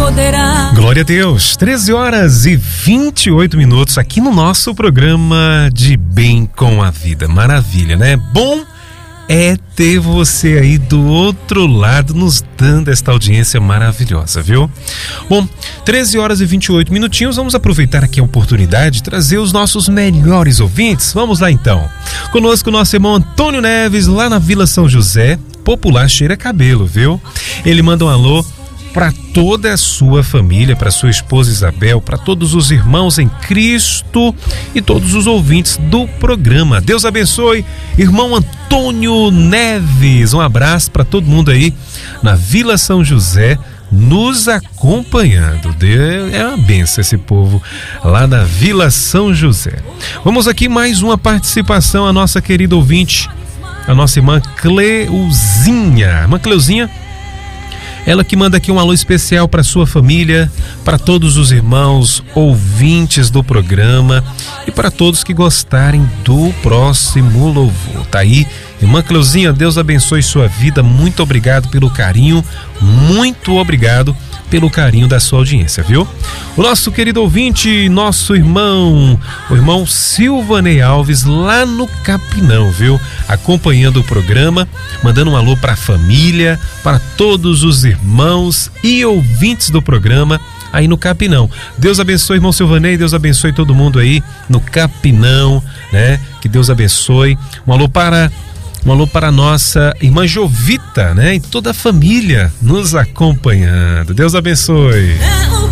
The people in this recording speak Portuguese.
poderá. Glória a Deus, 13 horas e 28 minutos aqui no nosso programa de Bem com a Vida. Maravilha, né? Bom é ter você aí do outro lado nos dando esta audiência maravilhosa, viu? Bom, 13 horas e 28 minutinhos, vamos aproveitar aqui a oportunidade de trazer os nossos melhores ouvintes. Vamos lá então. Conosco o nosso irmão Antônio Neves, lá na Vila São José, popular cheira cabelo, viu? Ele manda um alô para toda a sua família, para sua esposa Isabel, para todos os irmãos em Cristo e todos os ouvintes do programa. Deus abençoe, irmão Antônio Neves. Um abraço para todo mundo aí na Vila São José, nos acompanhando. Deus, é uma benção esse povo lá na Vila São José. Vamos aqui mais uma participação, a nossa querida ouvinte, a nossa irmã Cleuzinha. Irmã Cleuzinha, ela que manda aqui um alô especial para sua família, para todos os irmãos ouvintes do programa e para todos que gostarem do próximo louvor. Tá aí, irmã Cleuzinha, Deus abençoe sua vida. Muito obrigado pelo carinho, muito obrigado pelo carinho da sua audiência, viu? O nosso querido ouvinte, nosso irmão, o irmão Silvanei Alves, lá no Capinão, viu? Acompanhando o programa, mandando um alô para a família, para todos os irmãos e ouvintes do programa aí no Capinão. Deus abençoe, irmão Silvanei, Deus abençoe todo mundo aí no Capinão, né? Que Deus abençoe. Um alô para a nossa irmã Jovita, né? E toda a família nos acompanhando. Deus abençoe.